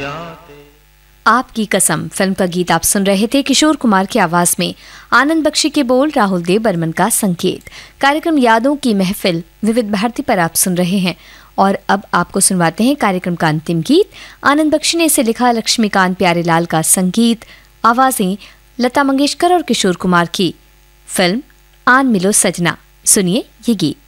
आपकी कसम फिल्म का गीत आप सुन रहे थे किशोर कुमार की आवाज में। आनंद बख्शी के बोल, राहुल देव बर्मन का संकेत। कार्यक्रम यादों की महफिल विविध भारती पर आप सुन रहे हैं और अब आपको सुनवाते हैं कार्यक्रम का अंतिम गीत। आनंद बख्शी ने इसे लिखा, लक्ष्मीकांत प्यारेलाल का संगीत, आवाजें लता मंगेशकर और किशोर कुमार की। फिल्म आन मिलो सजना। सुनिए ये गीत।